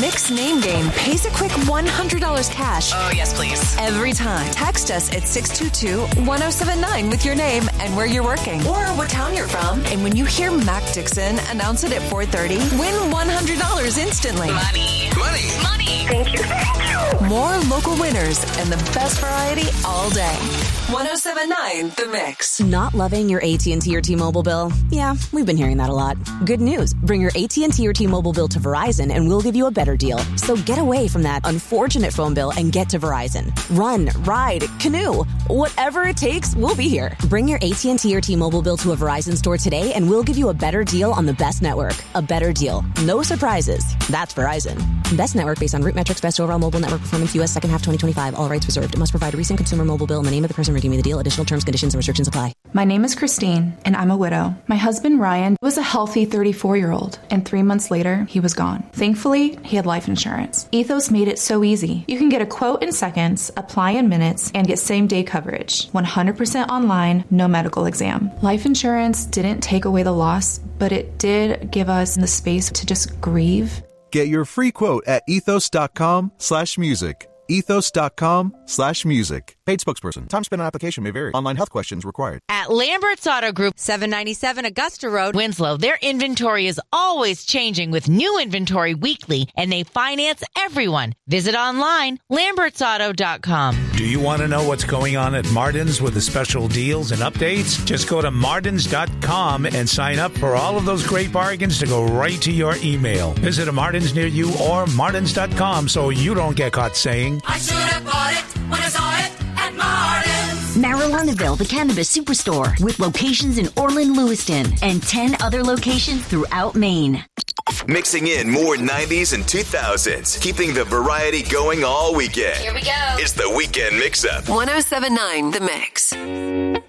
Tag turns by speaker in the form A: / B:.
A: Mix Name Game pays a quick $100 cash.
B: Oh, yes, please.
A: Every time. Text us at 622-1079 with your name and where you're working or what town you're from. And when you hear Mac Dixon announce it at 4:30, win $100 instantly.
B: Money.
A: Thank you. More local winners and the best variety all day. 1079 The Mix.
C: Not loving your AT&T or T-Mobile bill? Yeah, we've been hearing that a lot. Good news. Bring your AT&T or T-Mobile bill to Verizon and we'll give you a better deal. So get away from that unfortunate phone bill and get to Verizon. Run, ride, canoe. Whatever it takes, we'll be here. Bring your AT&T or T-Mobile bill to a Verizon store today and we'll give you a better deal on the best network. A better deal. No surprises. That's Verizon. Best network based on root metrics, best overall mobile network performance, U.S. second half 2025. All rights reserved. Must provide a recent consumer mobile bill and the name of the person redeeming the deal. Additional terms, conditions, and restrictions apply.
D: My name is Christine, and I'm a widow. My husband, Ryan, was a healthy 34-year-old, and 3 months later, he was gone. Thankfully, he had life insurance. Ethos made it so easy. You can get a quote in seconds, apply in minutes, and get same-day coverage. 100% online, no medical exam. Life insurance didn't take away the loss, but it did give us the space to just grieve.
E: Get your free quote at ethos.com/music. ethos.com/music. Paid spokesperson. Time spent on application may vary. Online health questions required.
F: At Lambert's Auto Group, 797 Augusta Road, Winslow, their inventory is always changing with new inventory weekly, and they finance everyone. Visit online, lambertsauto.com.
G: Do you want to know what's going on at Martin's with the special deals and updates? Just go to martins.com and sign up for all of those great bargains to go right to your email. Visit a Martin's near you or martins.com so you don't get caught saying,
H: I should have bought it when I saw it at Martin's.
I: Marilynaville, the Cannabis Superstore, with locations in Orland, Lewiston, and 10 other locations throughout Maine.
J: Mixing in more 90s and 2000s, keeping the variety going all weekend.
A: Here we go.
J: It's the Weekend Mix-Up.
A: 1079 The Mix.